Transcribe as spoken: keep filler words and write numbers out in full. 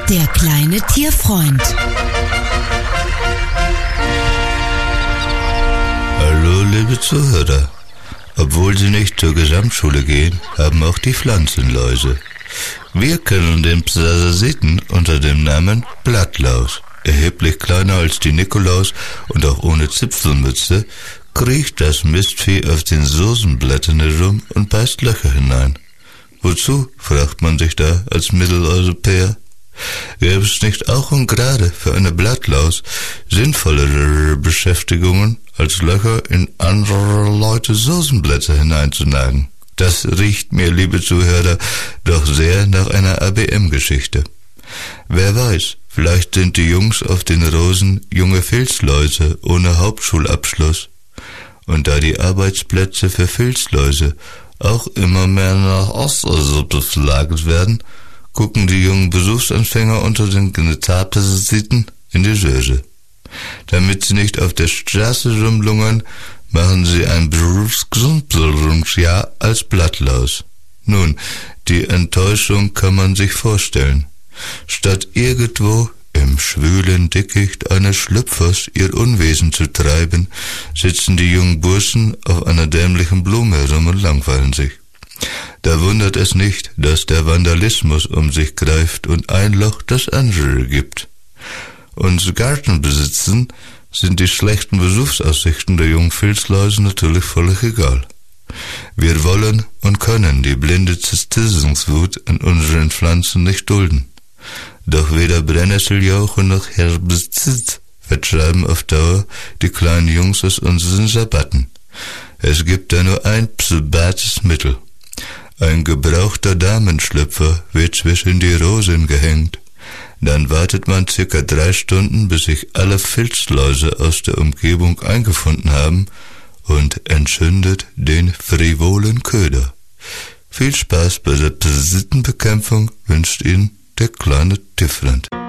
Der kleine Tierfreund. Hallo, liebe Zuhörer. Obwohl sie nicht zur Gesamtschule gehen, haben auch die Pflanzen Läuse. Wir kennen den Parasiten unter dem Namen Blattlaus. Erheblich kleiner als die Nikolaus und auch ohne Zipfelmütze, kriecht das Mistvieh auf den Soßenblättern herum und beißt Löcher hinein. Wozu, fragt man sich da als Mitteleuropäer? Gäbe es nicht auch und gerade für eine Blattlaus sinnvollere Beschäftigungen, als Löcher in andere Leute Soßenblätter hineinzunagen? Das riecht mir, liebe Zuhörer, doch sehr nach einer A B M-Geschichte. Wer weiß, vielleicht sind die Jungs auf den Rosen junge Filzläuse ohne Hauptschulabschluss. Und da die Arbeitsplätze für Filzläuse auch immer mehr nach Osteuropa verlagert werden, gucken die jungen Berufsanfänger unter den Genitalparasiten in die Röhre. Damit sie nicht auf der Straße rumlungern, machen sie ein Berufsgesundungsjahr als Blattlaus. Nun, die Enttäuschung kann man sich vorstellen. Statt irgendwo im schwülen Dickicht eines Schlüpfers ihr Unwesen zu treiben, sitzen die jungen Burschen auf einer dämlichen Blume herum und langweilen sich. Da wundert es nicht, dass der Vandalismus um sich greift und ein Loch das andere gibt. Uns Gartenbesitzern sind die schlechten Berufsaussichten der jungen Filzläuse natürlich völlig egal. Wir wollen und können die blinde Zerstörungswut an unseren Pflanzen nicht dulden. Doch weder Brennnesseljauche noch Herbizid vertreiben auf Dauer die kleinen Jungs aus unseren Sabatten. Es gibt da nur ein probates Mittel. Ein gebrauchter Damenschlüpfer wird zwischen die Rosen gehängt. Dann wartet man circa drei Stunden, bis sich alle Filzläuse aus der Umgebung eingefunden haben und entzündet den frivolen Köder. Viel Spaß bei der Parasitenbekämpfung wünscht Ihnen der kleine Tierfreund.